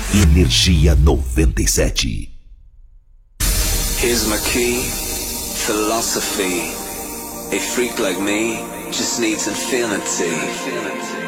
Energia 97. Here's my key, philosophy. A freak like me just needs infinity.